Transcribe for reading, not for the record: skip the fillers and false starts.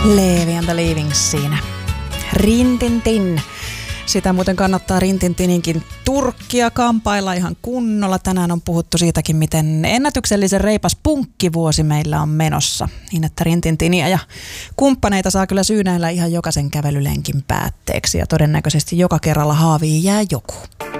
Leevi and the Leavings siinä. Rintintin. Sitä muuten kannattaa Rintintininkin turkkia kampailla ihan kunnolla. Tänään on puhuttu siitäkin, miten ennätyksellisen reipas punkkivuosi meillä on menossa. Niin, että Rintintiniä ja kumppaneita saa kyllä syynäillä ihan jokaisen kävelylenkin päätteeksi. Ja todennäköisesti joka kerralla haaviin jää joku.